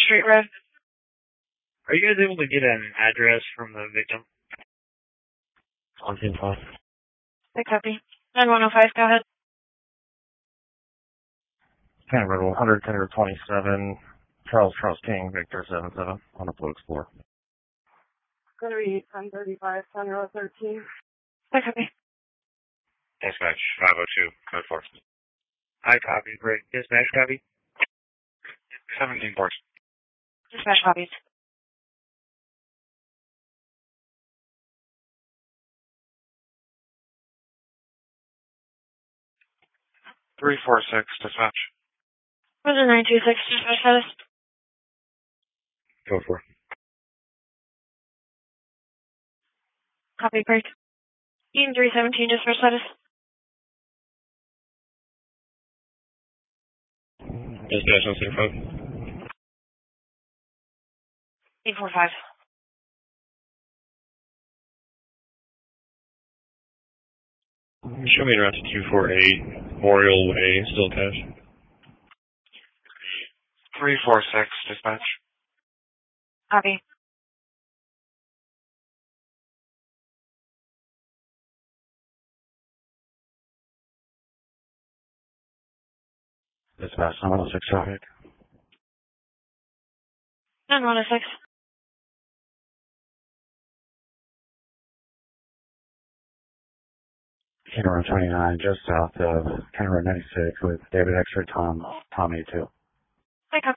Street Road. Are you guys able to get an address from the victim? On 10-5. I copy. 9105, go ahead. County Road 100, County Road 27, Charles King, Victor 77, on the Blue Explorer. Going to be 1035, County Road 13. I copy. Dispatch 502, code 4. I copy. Great. Dispatch copy. 17 ports. Dispatch copies. Three four six dispatch. Roger 926, dispatch status. Code 4. Copy, great. Eaton 317, dispatch status. Dispatch on center phone. 845. Show me around to 248, Memorial Way, still cash. 346 dispatch. Copy. Dispatch 916 traffic. 9106. County Road 29, just south of County Road 96 with David X-ray Tom 82. I copy.